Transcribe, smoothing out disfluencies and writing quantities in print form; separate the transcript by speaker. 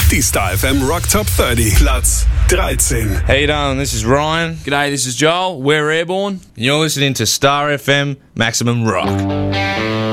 Speaker 1: Die Star FM Rock Top 30, Platz 13.
Speaker 2: How you doing? This is Ryan.
Speaker 3: G'day, this is Joel. We're Airborne.
Speaker 2: And you're listening to Star FM Maximum Rock.